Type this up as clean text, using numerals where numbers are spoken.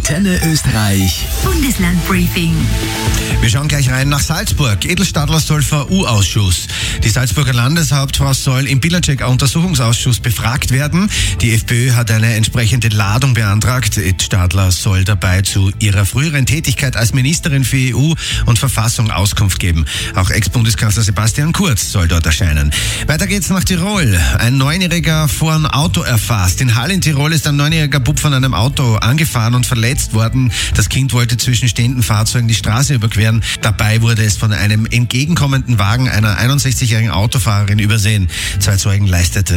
Antenne Österreich. Bundeslandbriefing. Wir schauen gleich rein nach Salzburg. Edelstadler soll vor U-Ausschuss. Die Salzburger Landeshauptfrau soll im Billercheck-Untersuchungsausschuss befragt werden. Die FPÖ hat eine entsprechende Ladung beantragt. Stadler soll dabei zu ihrer früheren Tätigkeit als Ministerin für EU und Verfassung Auskunft geben. Auch Ex-Bundeskanzler Sebastian Kurz soll dort erscheinen. Weiter geht's nach Tirol. Ein 9-Jähriger vor ein Auto erfasst. In Hall in Tirol ist ein 9-jähriger Bub von einem Auto angefahren und verletzt worden. Das Kind wollte zwischen stehenden Fahrzeugen die Straße überqueren. Dabei wurde es von einem entgegenkommenden Wagen einer 61-jährigen Autofahrerin übersehen. 2 Zeugen leisteten